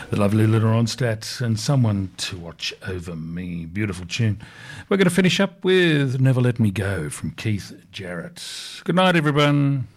The lovely Linda Ronstadt and Someone to Watch Over Me. Beautiful tune. We're going to finish up with Never Let Me Go from Keith Jarrett. Good night, everyone.